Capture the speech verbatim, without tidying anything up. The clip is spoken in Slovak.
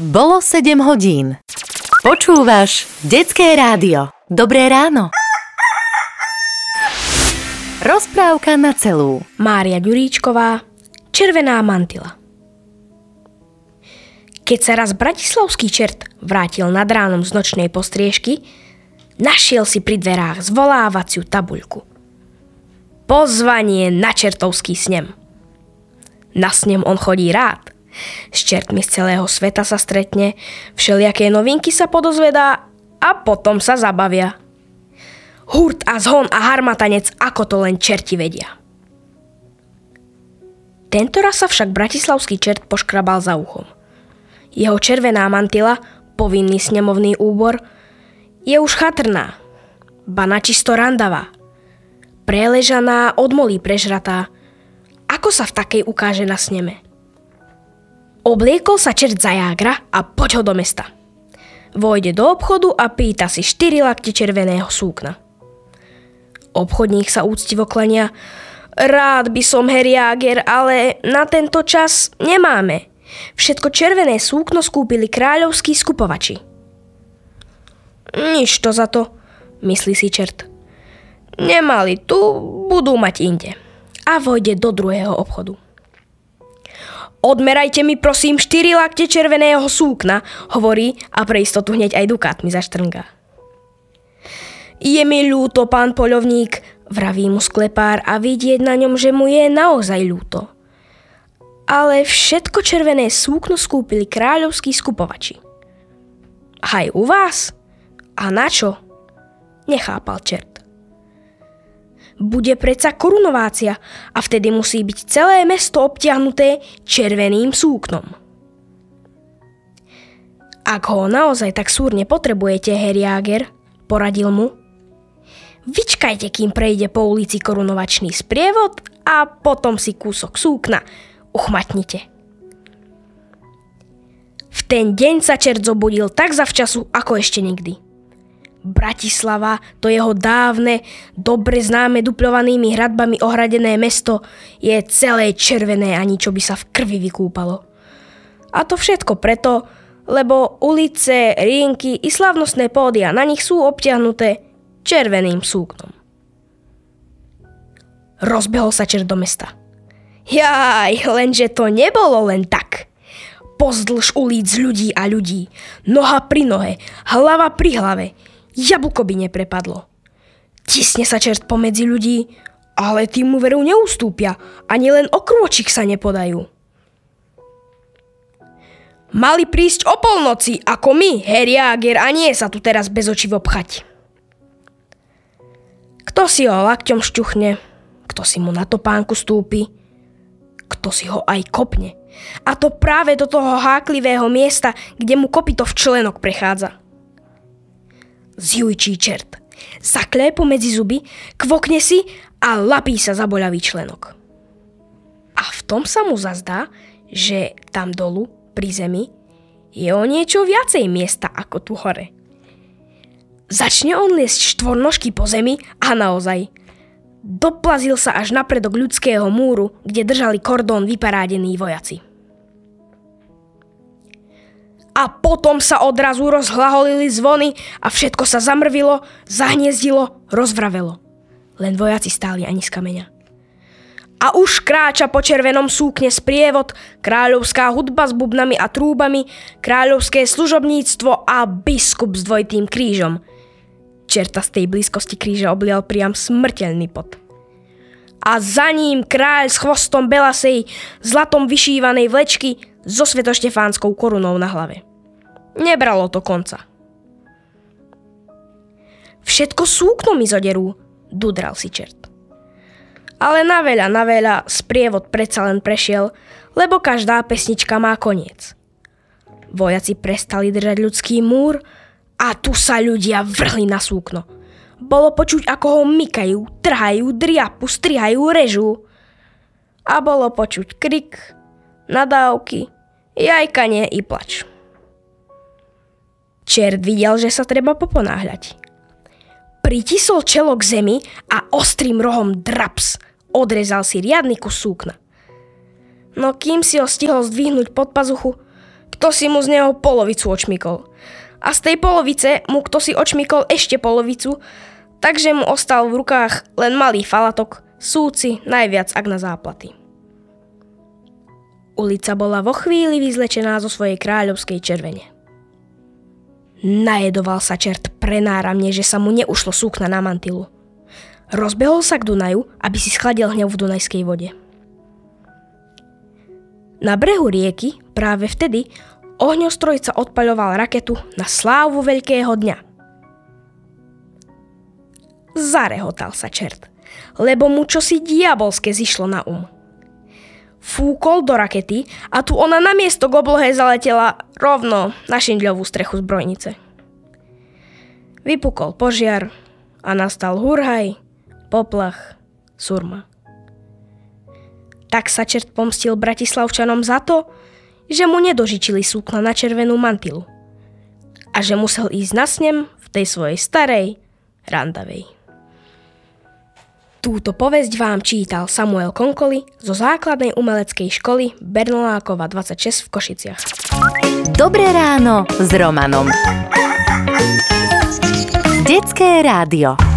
Bolo sedem hodín. Počúvaš Detské rádio. Dobré ráno. Rozprávka na celú. Mária Ďuríčková, Červená mantila. Keď sa raz bratislavský čert vrátil nad ránom z nočnej postriežky, našiel si pri dverách zvolávaciu tabuľku. Pozvanie na čertovský snem. Na snem on chodí rád. S čertmi z celého sveta sa stretne, všelijaké novinky sa podozvedá a potom sa zabavia. Hurt a zhon a harmatanec, ako to len čerti vedia. Tentoraz sa však bratislavský čert poškrabal za uchom. Jeho červená mantila, povinný snemovný úbor, je už chatrná, ba načisto randavá, preležaná, od molí prežratá. Ako sa v takej ukáže na sneme? Obliekol sa čert za jágra a poď ho do mesta. Vojde do obchodu a pýta si štyri lakte červeného súkna. Obchodník sa úctivo klania. Rád by som, her jáger, ale na tento čas nemáme. Všetko červené súkno skúpili kráľovskí skupovači. Nič to za to, myslí si čert. Nemali tu, budú mať inde. A vojde do druhého obchodu. Odmerajte mi prosím štyri lakte červeného súkna, hovorí a pre istotu hneď aj dukátmi zaštrngá. Je mi ľúto, pán poľovník, vraví mu sklepár a vidieť na ňom, že mu je naozaj ľúto. Ale všetko červené súkno skúpili kráľovskí skupovači. Aj u vás? A na čo? Nechápal čert. Bude predsa korunovácia a vtedy musí byť celé mesto obtiahnuté červeným súknom. Ak ho naozaj tak súrne potrebujete, her jáger, poradil mu, vyčkajte, kým prejde po ulici korunovačný sprievod a potom si kúsok súkna uchmatnite. V ten deň sa čert zobudil tak zavčasu, ako ešte nikdy. Bratislava, to jeho dávne, dobre známe dupľovanými hradbami ohradené mesto, je celé červené, ani čo by sa v krvi vykúpalo. A to všetko preto, lebo ulice, rienky i slávnostné pódia na nich sú obtiahnuté červeným súknom. Rozbehol sa čert do mesta. Jaj, lenže to nebolo len tak. Pozdĺž ulic ľudí a ľudí, noha pri nohe, hlava pri hlave, jablko by neprepadlo. Tisne sa čert pomedzi ľudí, ale tí mu veru neustúpia, ani len o krôčik sa nepodajú. Mali prísť o polnoci, ako my, her jáger, a nie sa tu teraz bez očivo pchať. Kto si ho lakťom šťuchne, kto si mu na topánku stúpi, kto si ho aj kopne. A to práve do toho háklivého miesta, kde mu kopyto v členok prechádza. Zjujčí čert. Zaklé pomedzi zuby, kvokne si a lapí sa za boľavý členok. A v tom sa mu zazdá, že tam dolu, pri zemi, je o niečo viacej miesta ako tu hore. Začne on liesť štvornožky po zemi a naozaj. Doplazil sa až na predok ľudského múru, kde držali kordón vyparádení vojaci. A potom sa odrazu rozhlaholili zvony a všetko sa zamrvilo, zahniezdilo, rozvravelo. Len vojaci stáli ani z kameňa. A už kráča po červenom súkne sprievod, kráľovská hudba s bubnami a trúbami, kráľovské služobníctvo a biskup s dvojitým krížom. Čerta z tej blízkosti kríža oblial priam smrteľný pot. A za ním kráľ s chvostom belasej, zlatom vyšívanej vlečky, so svetoštefánskou korunou na hlave. Nebralo to konca. Všetko súkno mi zoderú, dudral si čert. Ale na veľa, na veľa sprievod predsa len prešiel, lebo každá pesnička má koniec. Vojaci prestali držať ľudský múr a tu sa ľudia vrhli na súkno. Bolo počuť, ako ho mykajú, trhajú, driapu, strihajú, režú. A bolo počuť krik, nadávky, jajkanie i plač. Čert videl, že sa treba poponáhľať. Pritisol čelo k zemi a ostrým rohom draps odrezal si riadny kus súkna. No kým si ho stihol zdvihnúť pod pazuchu, k kto si mu z neho polovicu očmykol. A z tej polovice mu kto si očmykol ešte polovicu, takže mu ostal v rukách len malý falatok, súci najviac ak na záplaty. Ulica bola vo chvíli vyzlečená zo svojej kráľovskej červene. Najedoval sa čert prenáramne, že sa mu neušlo sukna na mantilu. Rozbehol sa k Dunaju, aby si schladil hnev v dunajskej vode. Na brehu rieky práve vtedy ohňostrojca odpaľoval raketu na slávu veľkého dňa. Zarehotal sa čert, lebo mu čosi diabolské zišlo na um. Fúkol do rakety a tu ona namiesto k oblohe zaletela rovno na šindľovú strechu zbrojnice. Vypukol požiar a nastal hurhaj, poplach, surma. Tak sa čert pomstil Bratislavčanom za to, že mu nedožičili súkna na červenú mantilu a že musel ísť na snem v tej svojej starej, randavej. Túto povesť vám čítal Samuel Konkoli zo základnej umeleckej školy Bernolákova dvadsaťšesť v Košiciach. Dobré ráno s Romanom. Detské rádio.